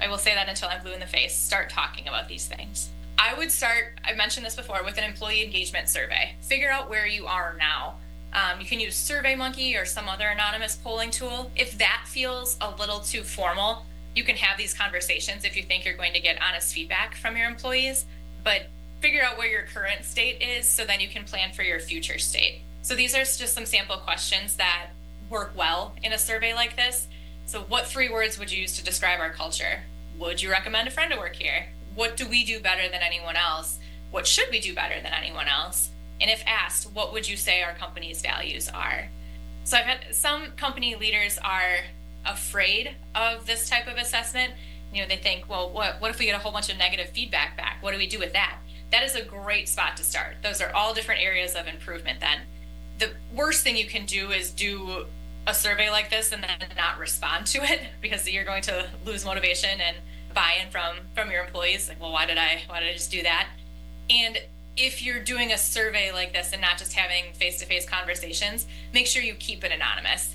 I will say that until I'm blue in the face. Start talking about these things. I would start, I mentioned this before, with an employee engagement survey. Figure out where you are now. You can use SurveyMonkey or some other anonymous polling tool. If that feels a little too formal, you can have these conversations if you think you're going to get honest feedback from your employees. But figure out where your current state is so then you can plan for your future state. So these are just some sample questions that work well in a survey like this. So what 3 words would you use to describe our culture? Would you recommend a friend to work here? What do we do better than anyone else? What should we do better than anyone else? And if asked, what would you say our company's values are? So I've had some company leaders are afraid of this type of assessment. They think, well, what if we get a whole bunch of negative feedback back? What do we do with that? That is a great spot to start. Those are all different areas of improvement then. The worst thing you can do is do a survey like this and then not respond to it, because you're going to lose motivation and buy-in from your employees. Like, well, why did I just do that? And if you're doing a survey like this and not just having face-to-face conversations, make sure you keep it anonymous.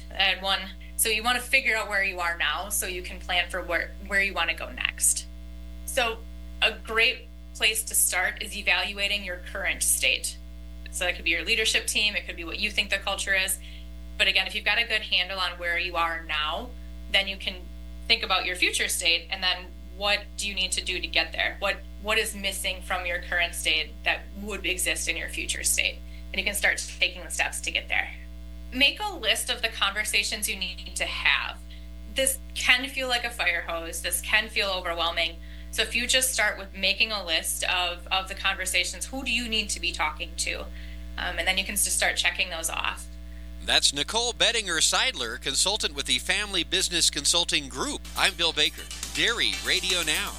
So you want to figure out where you are now so you can plan for where you want to go next. So a great place to start is evaluating your current state. So that could be your leadership team, it could be what you think the culture is. But again, if you've got a good handle on where you are now, then you can think about your future state, and then what do you need to do to get there? What is missing from your current state that would exist in your future state? And you can start taking the steps to get there. Make a list of the conversations you need to have. This can feel like a fire hose. This can feel overwhelming. So if you just start with making a list of the conversations, who do you need to be talking to? And then you can just start checking those off. That's Nicole Bettinger-Seidler, consultant with the Family Business Consulting Group. I'm Bill Baker. Dairy Radio Now.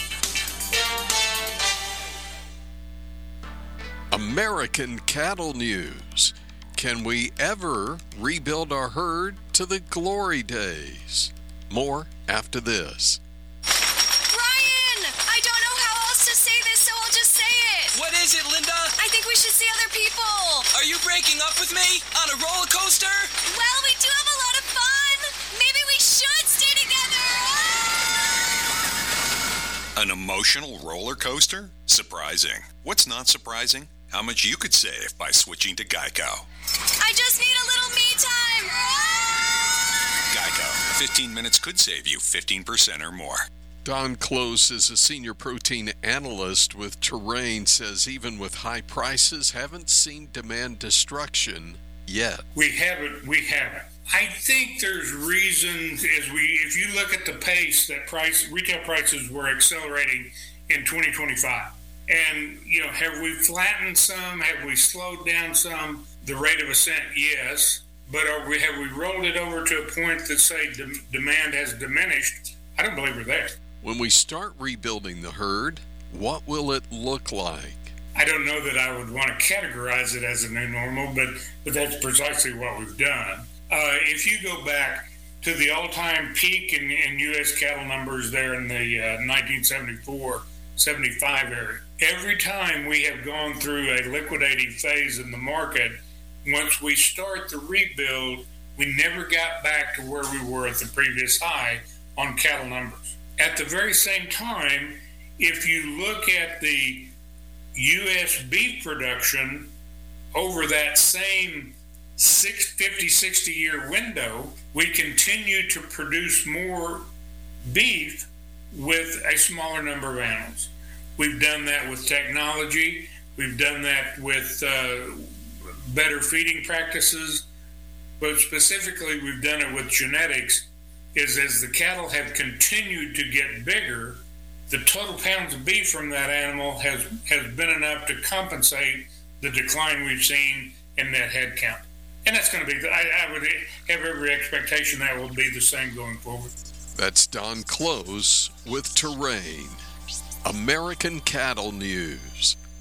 American cattle news. Can we ever rebuild our herd to the glory days? More after this. Brian! I don't know how else to say this, so I'll just say it. What is it, Linda? I think we should see other people. Are you breaking up with me? On a roller coaster? Well, we do have a lot of fun. Maybe we should stay together. An emotional roller coaster? Surprising. What's not surprising? How much you could save by switching to Geico. I just need a little me time. Geico. 15 minutes could save you 15% or more. Don Close is a senior protein analyst with Terrain, says even with high prices, haven't seen demand destruction yet. We haven't. I think there's reasons if you look at the pace that retail prices were accelerating in 2025. And, have we flattened some? Have we slowed down some? The rate of ascent, yes. But have we rolled it over to a point that, say, demand has diminished? I don't believe we're there. When we start rebuilding the herd, what will it look like? I don't know that I would want to categorize it as a new normal, but that's precisely what we've done. If you go back to the all-time peak in U.S. cattle numbers there in the 1974-75 area, every time we have gone through a liquidating phase in the market, once we start the rebuild, we never got back to where we were at the previous high on cattle numbers. At the very same time, if you look at the U.S. beef production over that same 60-year window, we continue to produce more beef with a smaller number of animals. We've done that with technology. We've done that with better feeding practices. But specifically, we've done it with genetics, is as the cattle have continued to get bigger, the total pounds of beef from that animal has been enough to compensate the decline we've seen in that head count. And that's going to be, I would have every expectation that will be the same going forward. That's Don Close with Terrain. American Cattle News.